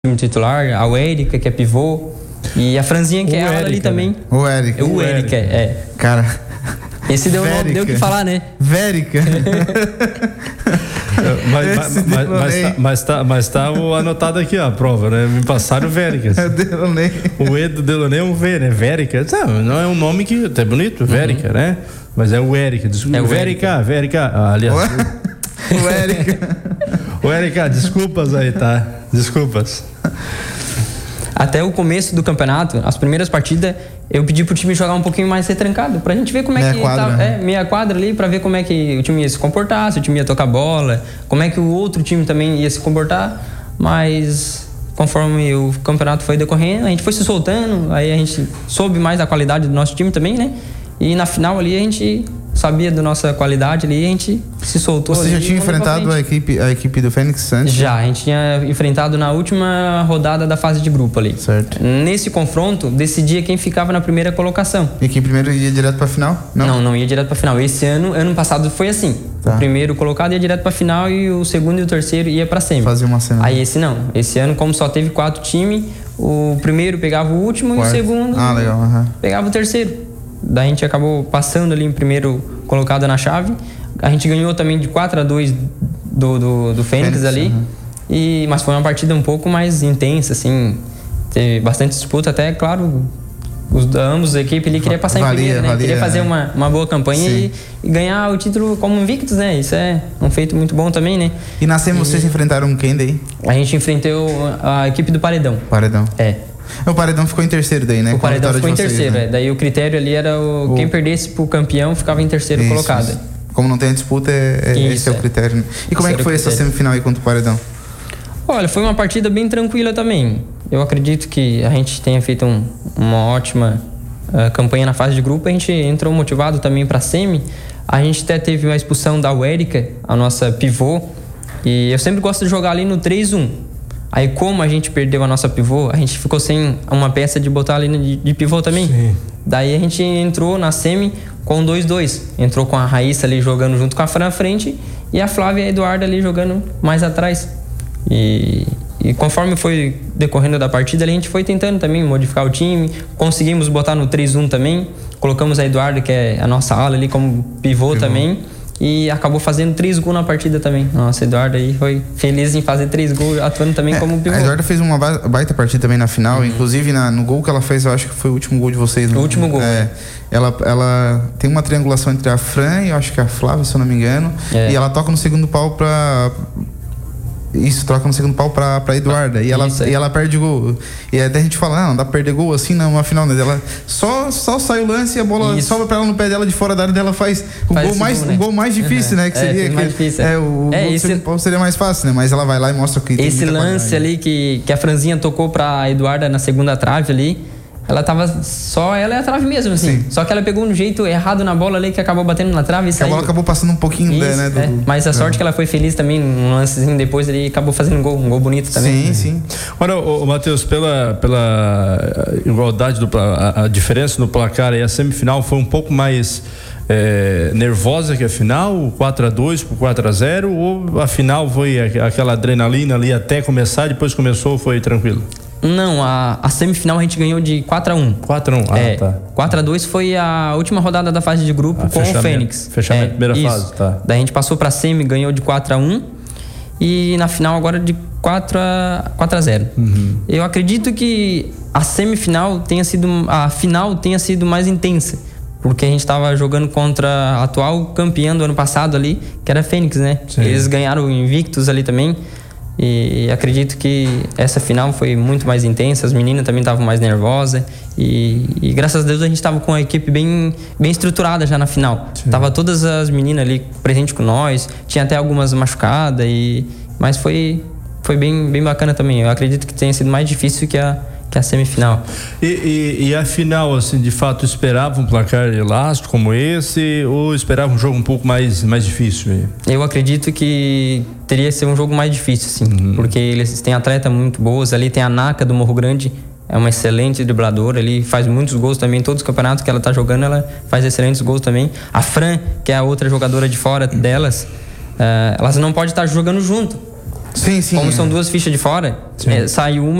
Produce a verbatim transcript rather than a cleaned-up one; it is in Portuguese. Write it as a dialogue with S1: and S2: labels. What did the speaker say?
S1: time titular, a Érica, que é pivô, e a Franzinha, que o é ela ali também.
S2: Né? O Érica.
S1: O Érica, é.
S2: Cara...
S1: Esse deu, nome, deu o que falar, né?
S2: Vérica.
S3: mas, mas, mas, mas, tá, mas, tá, mas tá anotado aqui ó, a prova, né? Me passaram Véricas.
S2: É Delonei.
S3: O E do Delonei é um V, né? Vérica. Não, não é um nome que é bonito, Vérica, uhum. né? Mas é o Érica. É o Vérica, Vérica. Ah, aliás.
S2: O Érica.
S3: O Érica, desculpas aí, tá? Desculpas.
S1: Até o começo do campeonato, as primeiras partidas, eu pedi pro time jogar um pouquinho mais retrancado, pra gente ver como é
S2: meia
S1: que
S2: quadra,
S1: tá,
S2: né?
S1: é, meia quadra ali, pra ver como é que o time ia se comportar, se o time ia tocar bola, como é que o outro time também ia se comportar, mas conforme o campeonato foi decorrendo, a gente foi se soltando, aí a gente soube mais da qualidade do nosso time também, né? E na final ali a gente sabia da nossa qualidade ali, a gente se soltou.
S2: Você
S1: ali,
S2: já tinha enfrentado a equipe, a equipe do Fênix antes?
S1: Já, a gente tinha enfrentado na última rodada da fase de grupo ali.
S2: Certo.
S1: Nesse confronto, decidia quem ficava na primeira colocação.
S2: E quem primeiro ia direto pra final?
S1: Não, não, não ia direto pra final. Esse ano, ano passado foi assim. Tá. O primeiro colocado ia direto pra final e o segundo e o terceiro ia pra semi.
S2: Fazia uma cena.
S1: Aí esse não. Esse ano, como só teve quatro times, o primeiro pegava o último Quarto. e o segundo
S2: ah, legal. Uhum.
S1: pegava o terceiro. Daí a gente acabou passando ali em primeiro colocado na chave. A gente ganhou também de quatro a dois do, do, do Fênix, Fênix ali. Uhum. E, mas foi uma partida um pouco mais intensa, assim. Teve bastante disputa, até, claro, os, ambos a equipe ali queria passar valia, em primeiro, né? Valia, queria fazer é. uma, uma boa campanha e, e ganhar o título como invictos, né? Isso é um feito muito bom também, né?
S2: E na SEMI vocês enfrentaram quem daí?
S1: A gente enfrentou a equipe do Paredão.
S2: Paredão.
S1: É.
S2: O Paredão ficou em terceiro daí, né?
S1: O Paredão ficou em
S2: vocês,
S1: terceiro,
S2: né?
S1: é. Daí o critério ali era o, o... quem perdesse pro campeão ficava em terceiro isso, colocado. Isso.
S2: Como não tem a disputa, é, isso, esse é o critério. Né? E como é que foi essa semifinal aí contra o Paredão?
S1: Olha, foi uma partida bem tranquila também. Eu acredito que a gente tenha feito um, uma ótima uh, campanha na fase de grupo. A gente entrou motivado também pra semi. A gente até teve a expulsão da Érica, a nossa pivô. E eu sempre gosto de jogar ali no três um. Aí como a gente perdeu a nossa pivô, a gente ficou sem uma peça de botar ali de, de pivô também. Sim. Daí a gente entrou na semi com dois dois. Entrou com a Raíssa ali jogando junto com a Fran à frente e a Flávia e a Eduarda ali jogando mais atrás. E, e conforme foi decorrendo da partida, ali a gente foi tentando também modificar o time. Conseguimos botar no três um também. Colocamos a Eduarda, que é a nossa ala ali, como pivô, pivô. também. E acabou fazendo três gols na partida também. Nossa, Eduardo aí foi feliz em fazer três gols, atuando também é, como pivô.
S2: A Eduarda fez uma baita partida também na final. Uhum. Inclusive, na, no gol que ela fez, eu acho que foi o último gol de vocês.
S1: O no, último gol.
S2: É, ela, ela tem uma triangulação entre a Fran e eu acho que a Flávia, se eu não me engano. É. E ela toca no segundo pau pra... Isso, troca no segundo pau pra, pra Eduarda. E ela, e ela perde gol. E até a gente fala, não, dá pra perder gol assim numa final, né? Ela só, só sai o lance e a bola isso. sobra pra ela no pé dela de fora da área dela, faz o faz gol mais, gol, né? o gol mais difícil, uhum. né? Que
S1: é,
S2: seria.
S1: mais
S2: que,
S1: difícil,
S2: é, o
S1: é,
S2: gol
S1: esse...
S2: do segundo pau seria mais fácil, né? Mas ela vai lá e mostra que.
S1: Esse lance ali que, que a Franzinha tocou pra Eduarda na segunda trave ali. Ela tava só ela e a trave mesmo, assim. Sim. Só que ela pegou um jeito errado na bola ali que acabou batendo na trave e saiu.
S2: A bola acabou passando um pouquinho, Isso, né? Do,
S1: é. Mas a sorte é que ela foi feliz também, um lancezinho depois ele acabou fazendo um gol, um gol bonito também.
S2: Sim, sim.
S3: Olha, ô, ô, Matheus, pela, pela igualdade, do, a, a diferença no placar aí, a semifinal foi um pouco mais é, nervosa que a final, quatro a dois por quatro a zero, ou a final foi aquela adrenalina ali até começar, depois começou, foi tranquilo?
S1: Não, a, a semifinal a gente ganhou de quatro a um.
S3: quatro a um, ah,
S1: é,
S3: tá.
S1: quatro a dois foi a última rodada da fase de grupo ah, com o Fênix.
S3: Fechamento
S1: é,
S3: da primeira
S1: isso.
S3: fase, tá.
S1: Daí a gente passou pra semi, ganhou de quatro a um. E na final agora de quatro a zero. Uhum. Eu acredito que a semifinal tenha sido... A final tenha sido mais intensa. Porque a gente estava jogando contra a atual campeã do ano passado ali, que era a Fênix, né? Sim. Eles ganharam invictos ali também. E acredito que essa final foi muito mais intensa, as meninas também estavam mais nervosas e, e graças a Deus a gente estava com a equipe bem, bem estruturada já na final. Sim. Tava todas as meninas ali presentes com nós, tinha até algumas machucadas, e, mas foi, foi bem, bem bacana também. Eu acredito que tenha sido mais difícil que a, que a semifinal.
S3: E, e, e a final, assim, de fato, esperava um placar elástico como esse ou esperava um jogo um pouco mais, mais difícil?
S1: Eu acredito que teria que ser um jogo mais difícil, sim. Uhum. Porque eles têm atletas muito boas. Ali tem a Naka do Morro Grande, é uma excelente dribladora. Ele faz muitos gols também. Em todos os campeonatos que ela tá jogando, ela faz excelentes gols também. A Fran, que é a outra jogadora de fora delas, uh, elas não podem estar jogando junto.
S2: Sim, sim.
S1: Como é. são duas fichas de fora, é, sai uma